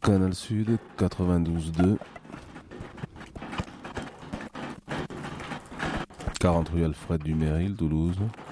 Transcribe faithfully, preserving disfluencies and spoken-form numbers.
Canal Sud quatre-vingt-douze deux, quarante rue Alfred Duméril, Toulouse.